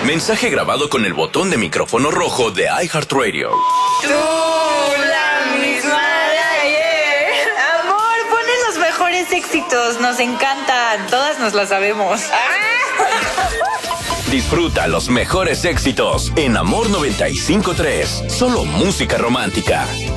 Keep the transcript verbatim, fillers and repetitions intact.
Mensaje grabado con el botón de micrófono rojo de iHeartRadio. Tú, la misma de ayer. Amor, ponen los mejores éxitos. Nos encantan. Todas nos las sabemos. Disfruta los mejores éxitos en Amor noventa y cinco punto tres. Solo música romántica.